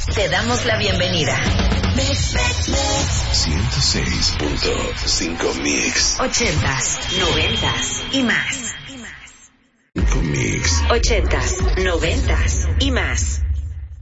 Te damos la bienvenida. 106.5 Mix. 80s, 90s y más. 5 Mix. 80s, 90s y más.